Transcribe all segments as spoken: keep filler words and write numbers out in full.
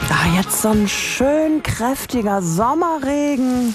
Ah, jetzt so ein schön kräftiger Sommerregen.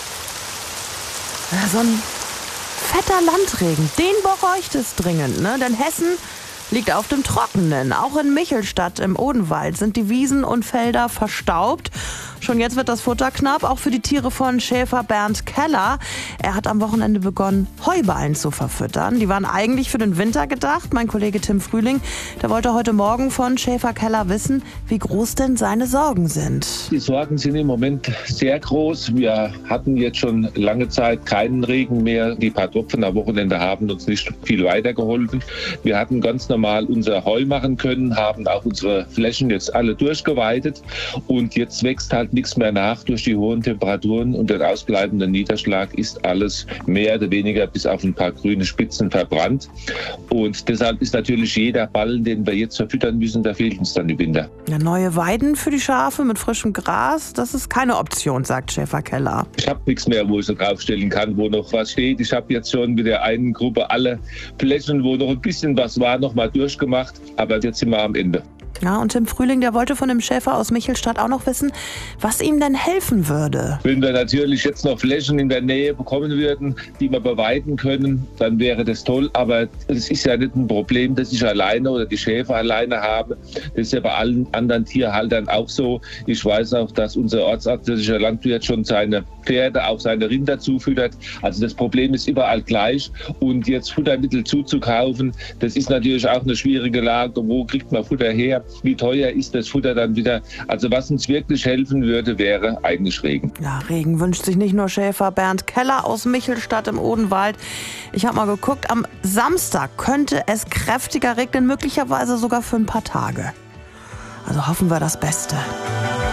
Ja, so ein fetter Landregen. Den bräuchte es dringend, ne? Denn Hessen liegt auf dem Trockenen. Auch in Michelstadt im Odenwald sind die Wiesen und Felder verstaubt. Schon jetzt wird das Futter knapp, auch für die Tiere von Schäfer Bernd Keller. Er hat am Wochenende begonnen, Heuballen zu verfüttern. Die waren eigentlich für den Winter gedacht. Mein Kollege Tim Frühling, der wollte heute Morgen von Schäfer Keller wissen, wie groß denn seine Sorgen sind. Die Sorgen sind im Moment sehr groß. Wir hatten jetzt schon lange Zeit keinen Regen mehr. Die paar Tropfen am Wochenende haben uns nicht viel weitergeholfen. Wir hatten ganz normal unser Heu machen können, haben auch unsere Flächen jetzt alle durchgeweidet. Und jetzt wächst halt nichts mehr nach durch die hohen Temperaturen und den ausbleibenden Niederschlag ist alles mehr oder weniger bis auf ein paar grüne Spitzen verbrannt. Und deshalb ist natürlich jeder Ballen, den wir jetzt verfüttern müssen, da fehlt uns dann im Winter. Ja, neue Weiden für die Schafe mit frischem Gras, das ist keine Option, sagt Schäfer Keller. Ich habe nichts mehr, wo ich so draufstellen kann, wo noch was steht. Ich habe jetzt schon mit der einen Gruppe alle Flächen, wo noch ein bisschen was war, noch mal durchgemacht. Aber jetzt sind wir am Ende. Ja, und Tim Frühling, der wollte von dem Schäfer aus Michelstadt auch noch wissen, was ihm denn helfen würde. Wenn wir natürlich jetzt noch Flächen in der Nähe bekommen würden, die wir beweiden können, dann wäre das toll. Aber es ist ja nicht ein Problem, das ich alleine oder die Schäfer alleine habe. Das ist ja bei allen anderen Tierhaltern auch so. Ich weiß auch, dass unser ortsansässiger Landwirt schon seine Pferde, auch seine Rinder zufüttert. Also das Problem ist überall gleich. Und jetzt Futtermittel zuzukaufen, das ist natürlich auch eine schwierige Lage. Wo kriegt man Futter her? Wie teuer ist das Futter dann wieder? Also was uns wirklich helfen würde, wäre eigentlich Regen. Ja, Regen wünscht sich nicht nur Schäfer Bernd Keller aus Michelstadt im Odenwald. Ich habe mal geguckt, am Samstag könnte es kräftiger regnen, möglicherweise sogar für ein paar Tage. Also hoffen wir das Beste.